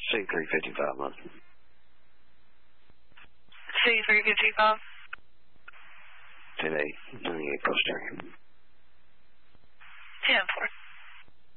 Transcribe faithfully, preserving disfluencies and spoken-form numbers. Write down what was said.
C three fifty-five, man. C three fifty-five. ten eight, ninety-eight posterior.